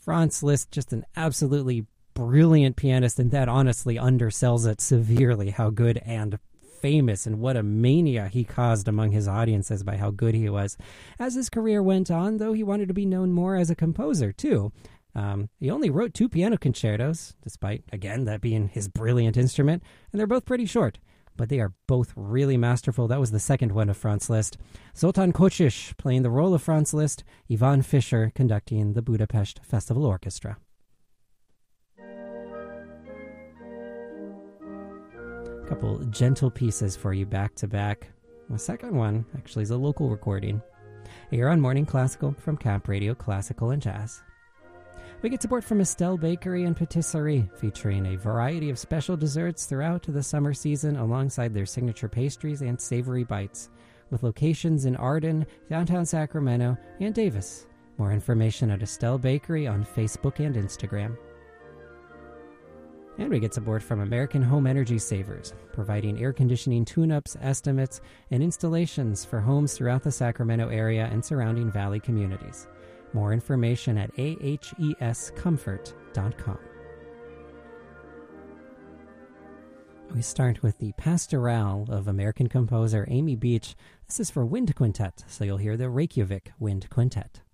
Franz Liszt, just an absolutely brilliant pianist, and that honestly undersells it severely how good and famous and what a mania he caused among his audiences by how good he was. As his career went on, though, he wanted to be known more as a composer, too. He only wrote 2 piano concertos, despite, again, that being his brilliant instrument, and they're both pretty short, but they are both really masterful. That was the second one of Franz Liszt. Zoltan Kocsis playing the role of Franz Liszt, Ivan Fischer conducting the Budapest Festival Orchestra. Couple gentle pieces for you back to back. The second one actually is a local recording. Here on Morning Classical from Cap Radio Classical and Jazz. We get support from Estelle Bakery and Patisserie, featuring a variety of special desserts throughout the summer season alongside their signature pastries and savory bites, with locations in Arden, downtown Sacramento, and Davis. More information at Estelle Bakery on Facebook and Instagram. And we get support from American Home Energy Savers, providing air conditioning tune-ups, estimates, and installations for homes throughout the Sacramento area and surrounding valley communities. More information at ahescomfort.com. We start with the Pastorale of American composer Amy Beach. This is for wind quintet, so you'll hear the Reykjavik Wind Quintet.